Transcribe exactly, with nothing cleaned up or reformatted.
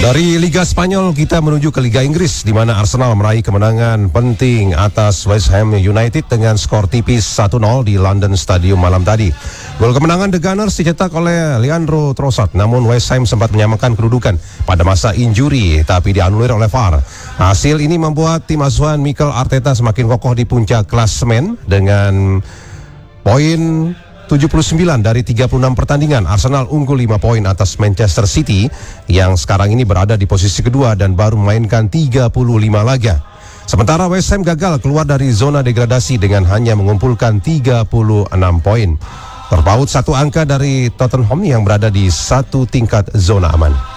Dari Liga Spanyol kita menuju ke Liga Inggris, di mana Arsenal meraih kemenangan penting atas West Ham United dengan skor tipis satu nol di London Stadium malam tadi. Gol kemenangan The Gunners dicetak oleh Leandro Trossard, namun West Ham sempat menyamakan kedudukan pada masa injuri tapi dianulir oleh V A R. Hasil ini membuat tim asuhan Mikel Arteta semakin kokoh di puncak klasemen dengan poin tujuh puluh sembilan dari tiga puluh enam pertandingan. Arsenal unggul lima poin atas Manchester City yang sekarang ini berada di posisi kedua dan baru memainkan tiga puluh lima laga. Sementara West Ham gagal keluar dari zona degradasi dengan hanya mengumpulkan tiga puluh enam poin. Terpaut satu angka dari Tottenham yang berada di satu tingkat zona aman.